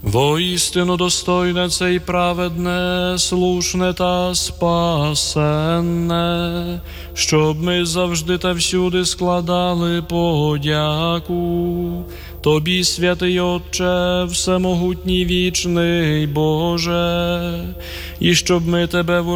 Воістину достойне це й праведне, слушне та спасенне, щоб ми завжди та всюди складали подяку Тобі, святий Отче, всемогутній вічний Боже, і щоб ми Тебе